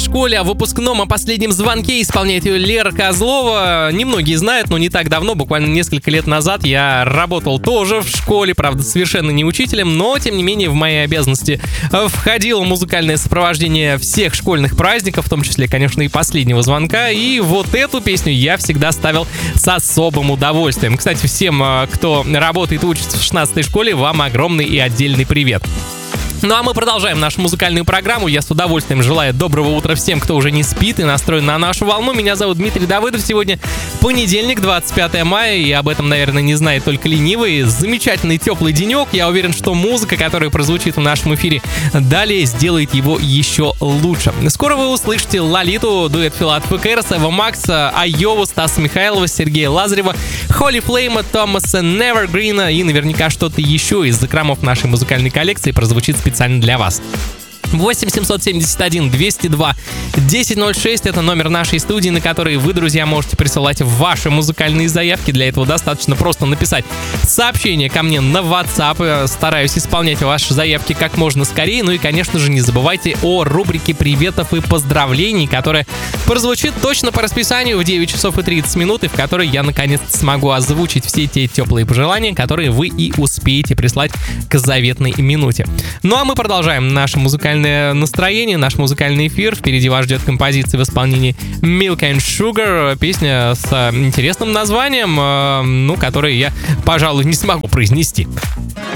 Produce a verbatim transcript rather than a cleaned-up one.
школе, о выпускном, о последнем звонке исполняет ее Лера Козлова. Немногие знают, но не так давно, буквально несколько лет назад, я работал тоже в школе, правда, совершенно не учителем, но, тем не менее, в мои обязанности входило музыкальное сопровождение всех школьных праздников, в том числе, конечно, и последнего звонка. И вот эту песню я всегда ставил с особым удовольствием. Кстати, всем, кто работает и учится в шестнадцатой школе, вам огромный и отдельный привет. Ну а мы продолжаем нашу музыкальную программу. Я с удовольствием желаю доброго утра всем, кто уже не спит и настроен на нашу волну. Меня зовут Дмитрий Давыдов. Сегодня понедельник, двадцать пятое мая, и об этом, наверное, не знает только ленивый. Замечательный теплый денек. Я уверен, что музыка, которая прозвучит в нашем эфире далее, сделает его еще лучше. Скоро вы услышите Лолиту, дуэт Филатова Кэрос, Эва Макса, Айову, Стаса Михайлова, Сергея Лазарева, Холли Флейма, Томаса Невергрина и наверняка что-то еще из закромов нашей музыкальной коллекции прозвучит специально для вас. восемь семьсот семьдесят один двести два десять ноль шесть — это номер нашей студии, на который вы, друзья, можете присылать ваши музыкальные заявки. Для этого достаточно просто написать сообщение ко мне на WhatsApp. Стараюсь исполнять ваши заявки как можно скорее. Ну и, конечно же, не забывайте о рубрике приветов и поздравлений, которая прозвучит точно по расписанию в девять часов и тридцать минут, и в которой я наконец-то смогу озвучить все те теплые пожелания, которые вы и успеете прислать к заветной минуте. Ну а мы продолжаем наше музыкальное настроение, наш музыкальный эфир. Впереди вас ждет композиция в исполнении Milk and Sugar, песня с интересным названием, ну, которую я, пожалуй, не смогу произнести.